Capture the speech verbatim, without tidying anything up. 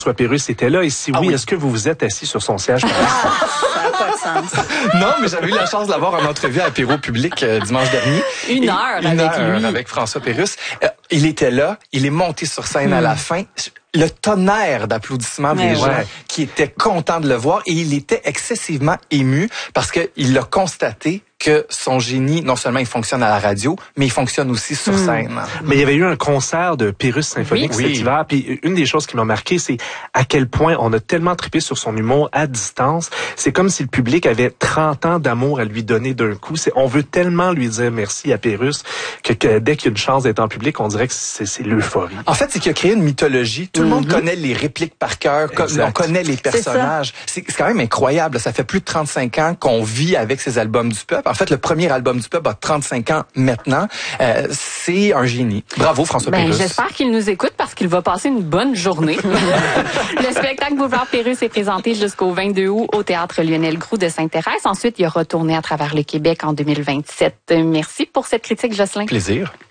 François Pérusse était là. Et si oui, ah oui. est-ce que vous vous êtes assis sur son siège? Ça n'a pas de sens. Non, mais j'avais eu la chance de l'avoir en entrevue à Apéro Public euh, dimanche dernier. Une heure Et, avec une heure lui. avec François Pérusse. Euh, il était là, il est monté sur scène hmm. à la fin. Le tonnerre d'applaudissements des ouais, gens ouais. qui étaient contents de le voir et il était excessivement ému parce qu'il a constaté que son génie, non seulement il fonctionne à la radio, mais il fonctionne aussi sur mmh. scène. Mais il y avait eu un concert de Pérusse symphonique oui. cet hiver, puis une des choses qui m'a marqué, c'est à quel point on a tellement trippé sur son humour à distance. C'est comme si le public avait trente ans d'amour à lui donner d'un coup. C'est, on veut tellement lui dire merci à Pérusse que, que dès qu'il y a une chance d'être en public, on dirait que c'est, c'est l'euphorie. En fait, c'est qu'il a créé une mythologie. Tout mm-hmm. le monde connaît les répliques par cœur, exact. On connaît les personnages. C'est, c'est quand même incroyable. Ça fait plus de trente-cinq ans qu'on vit avec ces albums du peuple. En fait, le premier album du peuple a trente-cinq ans maintenant. Euh, c'est un génie. Bravo, François ben, Pérusse. J'espère qu'il nous écoute parce qu'il va passer une bonne journée. Le spectacle Boulevard Pérusse est présenté jusqu'au vingt-deux août au Théâtre Lionel Groulx de Sainte-Thérèse. Ensuite, il a retourné à travers le Québec en deux mille vingt-sept. Merci pour cette critique, Jocelyn. Plaisir.